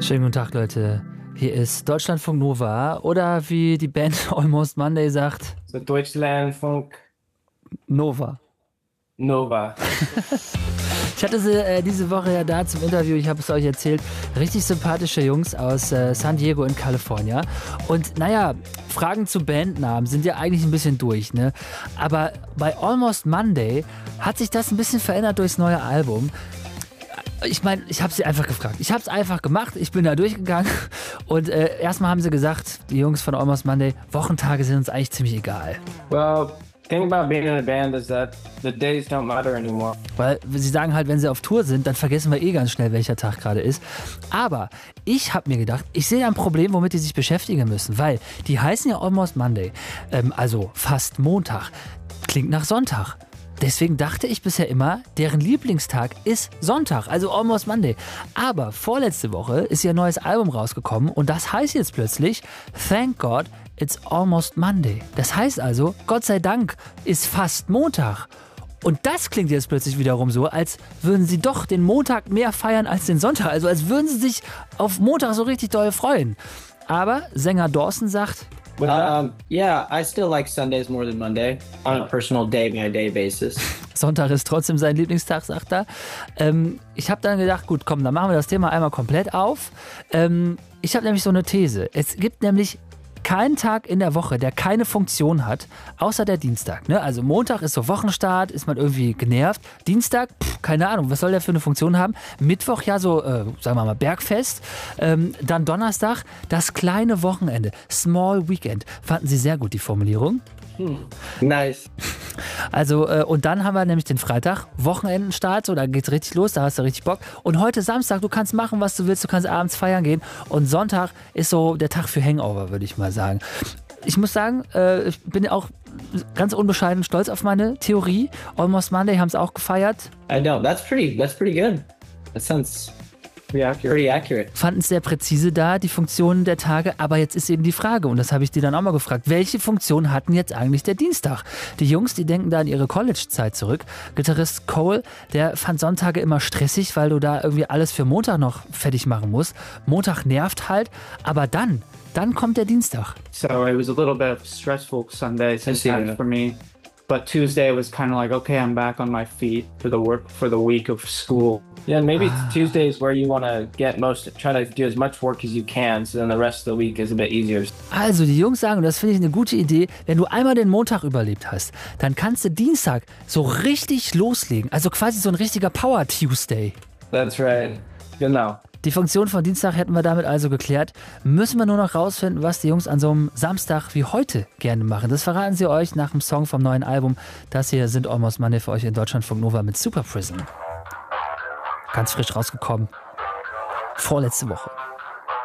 Schönen guten Tag, Leute. Hier ist Deutschlandfunk Nova oder wie die Band Almost Monday sagt, So Deutschlandfunk Nova. Nova. Ich hatte sie diese Woche ja da zum Interview, ich habe es euch erzählt, richtig sympathische Jungs aus San Diego in Kalifornien. Und naja, Fragen zu Bandnamen sind ja eigentlich ein bisschen durch, ne? Aber bei Almost Monday hat sich das ein bisschen verändert durchs neue Album. Ich meine, ich habe sie einfach gefragt. Ich habe es einfach gemacht, ich bin da durchgegangen und erstmal haben sie gesagt, die Jungs von Almost Monday, Wochentage sind uns eigentlich ziemlich egal. Well, thing about being in a band is that the days don't matter anymore. Weil sie sagen halt, wenn sie auf Tour sind, dann vergessen wir eh ganz schnell, welcher Tag gerade ist. Aber ich habe mir gedacht, ich sehe da ein Problem, womit die sich beschäftigen müssen, weil die heißen ja Almost Monday, also fast Montag, klingt nach Sonntag. Deswegen dachte ich bisher immer, deren Lieblingstag ist Sonntag, also Almost Monday. Aber vorletzte Woche ist ihr neues Album rausgekommen und das heißt jetzt plötzlich Thank God It's Almost Monday. Das heißt also, Gott sei Dank ist fast Montag. Und das klingt jetzt plötzlich wiederum so, als würden sie doch den Montag mehr feiern als den Sonntag. Also als würden sie sich auf Montag so richtig doll freuen. Aber Sänger Dawson sagt... Yeah, I still like Sundays more than Monday on a personal day-by-day basis. Sonntag ist trotzdem sein Lieblingstag, sagt er. Ich habe dann gedacht, gut, komm, dann machen wir das Thema einmal komplett auf. Ich habe nämlich so eine These. Es gibt nämlich keinen Tag in der Woche, der keine Funktion hat, außer der Dienstag. Ne? Also Montag ist so Wochenstart, ist man irgendwie genervt. Dienstag, keine Ahnung, was soll der für eine Funktion haben? Mittwoch ja so, sagen wir mal, Bergfest. Dann Donnerstag, das kleine Wochenende, Small Weekend. Fanden Sie sehr gut, die Formulierung? Nice. Also, und dann haben wir nämlich den Freitag, Wochenendenstart, so, da geht's richtig los, da hast du richtig Bock. Und heute Samstag, du kannst machen, was du willst, du kannst abends feiern gehen. Und Sonntag ist so der Tag für Hangover, würde ich mal sagen. Ich muss sagen, ich bin auch ganz unbescheiden stolz auf meine Theorie. Almost Monday haben es auch gefeiert. I know, that's pretty good. That sounds pretty accurate. Fanden es sehr präzise da, die Funktionen der Tage, aber jetzt ist eben die Frage, und das habe ich dir dann auch mal gefragt, welche Funktion hatten jetzt eigentlich der Dienstag? Die Jungs, die denken da an ihre College-Zeit zurück. Gitarrist Cole, der fand Sonntage immer stressig, weil du da irgendwie alles für Montag noch fertig machen musst. Montag nervt halt, aber dann kommt der Dienstag. So it was a little bit of stressful Sunday sometimes for me. But Tuesday was kind of like, okay, I'm back on my feet for the week of school. Yeah, and maybe Tuesdays where you want to try to do as much work as you can, so then the rest of the week is a bit easier. Also die Jungs sagen, und das finde ich eine gute Idee, wenn du einmal den Montag überlebt hast, dann kannst du Dienstag so richtig loslegen. Also quasi so ein richtiger Power Tuesday. That's right. Genau. Die Funktion von Dienstag hätten wir damit also geklärt. Müssen wir nur noch rausfinden, was die Jungs an so einem Samstag wie heute gerne machen. Das verraten sie euch nach dem Song vom neuen Album. Das hier sind Almost Monday für euch in Deutschlandfunk Nova mit Super Prison. Ganz frisch rausgekommen. Vorletzte Woche.